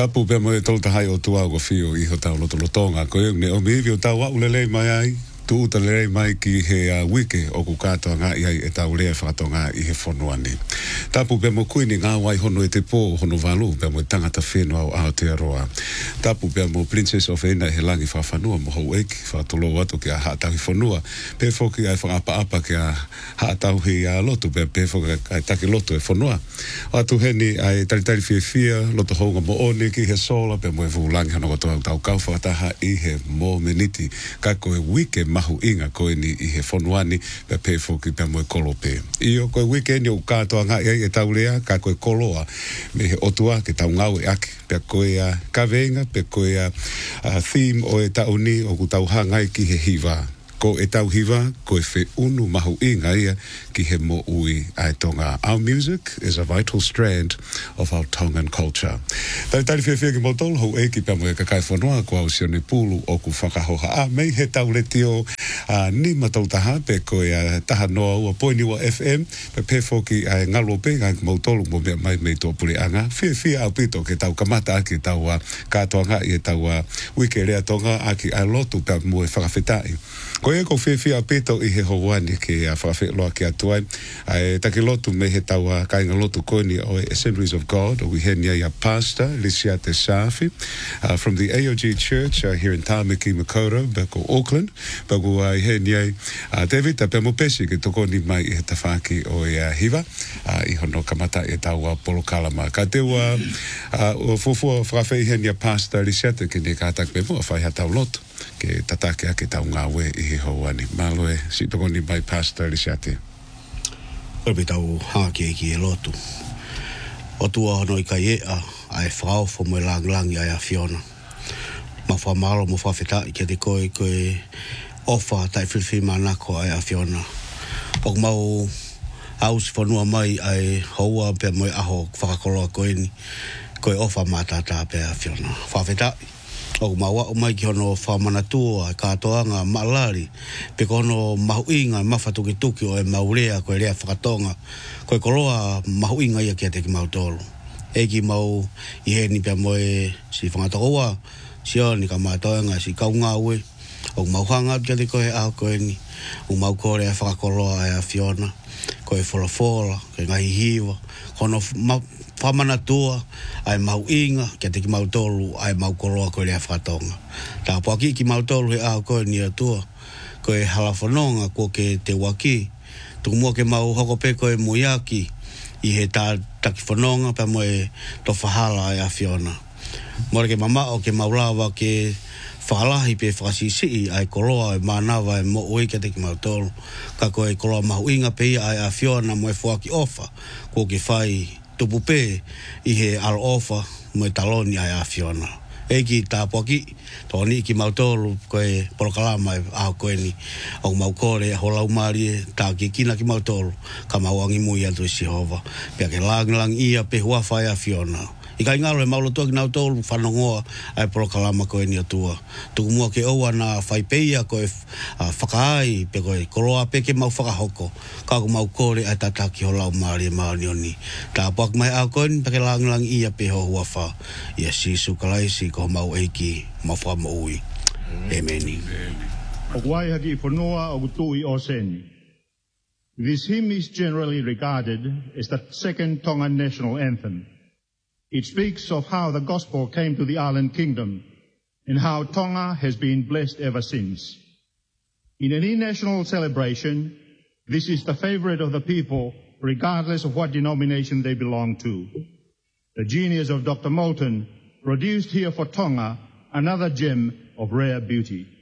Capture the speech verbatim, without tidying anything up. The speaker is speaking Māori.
Tapu pe mo e tolta hai o tua o fio I ho tau loto lotonga. Ko e ne o mivi o tau au lele mai ai. Tu uta lele mai ki he uh, wike o ku katoa ngā iai e tau lea whakatonga I he whonuani. Tapu pe mo kuini ngā wai hono e te pō hono walu pe mo e tangata whenua o Aotearoa. Tapu pe mo Princess of Ena he langi whawhanua mo hau eiki whakatolo watu ki a haatau hi whanua. Pe whoki ai whangapa apa ki a haatau hi a lotu pe pe whoki ai take lotu e whanua. Atu heni ai taritari fie fia loto honga mo one ki he sola pe mo e vulangi hano kotoa tau kau whakataha I he mo meniti ka koe wike mahu inga koe ni I he whonuani pe pe whoki pe mo e kolope. Io koe wike ni o katoa ngā iai e tau lea ka koe koloa me he otua ke tau ngau e ake pe koe a kawenga pe koe a theme o e tau ni o ku tau hangai ki he hiva. Ko e tau hiva, ko e whi unu mahu inga ia ki he mo ui ai tonga. Our music is a vital strand of our Tongan culture. Tau tari whia whia ki motol, hou e ki pia mo e kakai whanua, ko au sione pulu o ku whakahoha. A mei he tau le tio uh, ni matau taha, pe ko e uh, taha noa ua poiniwa F M, pe pe foki ai ngalo pe, ngai ki motolu mo mea mai mei tō puli anga. Whia whia au pito ke tau kamata aki tau uh, katoanga i e tau uh, wike rea tonga aki ai lotu pe mo e whakawhetai. Ko e ko whiwhi a pito I he houani ki a whawhi loa ki atuai. Ai take lotu me he taua kainga lotu koini o Assemblies of God o wihenia I a pastor, Lisiate Safi, uh, from the A O G Church uh, here in Tāmaki, Makaurau, bako Auckland. Bako ai uh, henia uh, David, ta pemo pesi ki toko ni mai I he tawhaki o e uh, hiva. Uh, I hono kamata e taua polo kalama. Ka teua uh, o fufua whawhi henia pastor Lisiate ki ne kātak me mua whai hatau lotu. Ke tatake ake tau ngā we I he houani. Māloe, si toko ni mai pastor Lisiate. Koe tau hāke ki e lotu. O tua hono I kai ea, ai whao fo mo lang langi ai a Fiona. Ma wha malo mo whawheta I ke te koe koe ofa tai whiwhi manako ai a Fiona. O mau au si whanua mai ai houa pe mo aho whakakoloa koe ni. Koe ofa mātata pe a Fiona. Whawheta o maua o mai ki hono whamanatua katoanga maalari pe kono mahuinga mawhatuki tuki o e maurea koe rea whakatonga koe koloa mahuinga ia kia te ki mautolo e ki mau I he ni pia moe si whangatakoa si o ni ka mātoanga si kaunga ue o mauhanga kia te koe au koe ni o mau kore a whakakoloa e a Fiona koe wholafola koe ngahi hiwa kono whamanatua ai mau inga kia te ki mautolu ai mau koloa koe rea whakatonga. Tā poaki ki mautolu he au koe ni atua koe halafononga ko ke te waki tuku mua ke mau hokope koe muiaki I he tā taki whanonga pa mo e to whahala ai a Fiona. Mora ke mama o ke maulawa ke whalahi pe whakasisi ai koloa e manawa e mo oi kia te ki mautolu ka koe koloa mahu inga pe ai a Fiona mo e whaki ofa ko ke whai tupupe I he alo ofa mo e taloni ai a Fiona. Eki tā poki, tōni ki mautolu koe porokalama e aho koe ni au maukore e holau mari e tā ki kina ki mautolu ka mauangi mui atu I Sihova. Pea ke lang lang ia pe huawha e a Fiona. I kai ngalo e maulotua ki nautolu whanongoa ai porokalama koe ni atua. Tuku mua ke oua na whaipeia koe uh, whakaai pe koe koroa pe ke mau whakahoko. Kako mau kore ai tataki ho lau maari e maari oni. Tā puak mai au koe ni pe ke lang lang ia pe ho huawha. Ia sisu kalaisi ko mau eiki mau whama ui. Amen. O wai haki whanua o kutui o seni. This hymn is generally regarded as the second Tongan national anthem. It speaks of how the gospel came to the island kingdom and how Tonga has been blessed ever since. In any national celebration, this is the favorite of the people, regardless of what denomination they belong to. The genius of Doctor Moulton produced here for Tonga another gem of rare beauty.